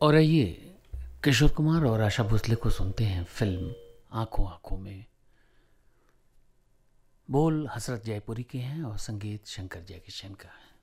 और आइए किशोर कुमार और आशा भोसले को सुनते हैं फिल्म आंखों आंखों में। बोल हसरत जयपुरी के हैं और संगीत शंकर जयकिशन का है।